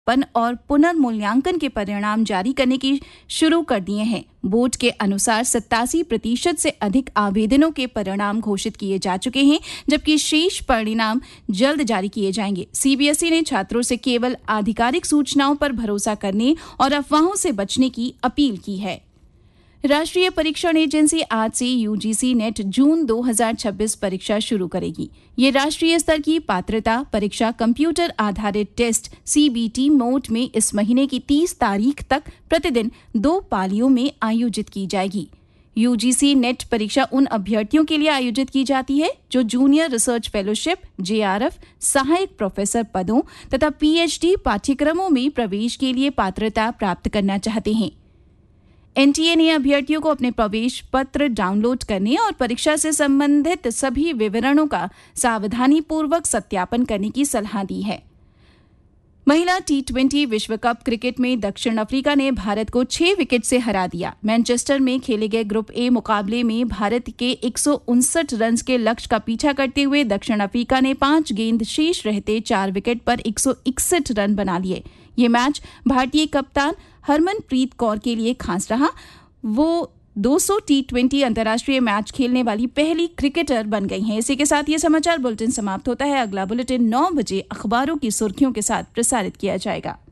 और पुनर्मूल्यांकन के परिणाम जारी करने की शुरू कर दिए हैं। बोर्ड के अनुसार 87% से अधिक आवेदनों के परिणाम घोषित किए जा चुके हैं, जबकि शेष परिणाम जल्द जारी किए जाएंगे। सीबीएसई ने छात्रों से केवल आधिकारिक सूचनाओं पर भरोसा करने और अफवाहों से बचने की अपील की है। राष्ट्रीय परीक्षण एजेंसी आज से यूजीसी नेट जून 2026 परीक्षा शुरू करेगी। ये राष्ट्रीय स्तर की पात्रता परीक्षा कंप्यूटर आधारित टेस्ट सीबीटी मोड में इस महीने की 30 तारीख तक प्रतिदिन 2 पालियों में आयोजित की जाएगी। यूजीसी नेट परीक्षा उन अभ्यर्थियों के लिए आयोजित की जाती है जो जूनियर रिसर्च फेलोशिप, जेआरएफ, सहायक प्रोफेसर पदों तथा पीएचडी पाठ्यक्रमों में प्रवेश के लिए पात्रता प्राप्त करना चाहते हैं। एनटीए ने अभ्यर्थियों को अपने प्रवेश पत्र डाउनलोड करने और परीक्षा से संबंधित सभी विवरणों का सावधानीपूर्वक सत्यापन करने की सलाह दी है। महिला टी20 विश्व कप क्रिकेट में दक्षिण अफ्रीका ने भारत को 6 विकेट से हरा दिया। मैनचेस्टर में खेले गए ग्रुप ए मुकाबले में भारत के 159 रन के लक्ष्य का पीछा करते हुए दक्षिण अफ्रीका ने 5 गेंद शेष रहते 4 विकेट पर 161 रन बना लिए। ये मैच भारतीय कप्तान हरमनप्रीत कौर के लिए खास रहा। वो 200 टी20 अंतर्राष्ट्रीय मैच खेलने वाली पहली क्रिकेटर बन गई हैं। इसी के साथ ये समाचार बुलेटिन समाप्त होता है। अगला बुलेटिन 9 बजे अखबारों की सुर्खियों के साथ प्रसारित किया जाएगा।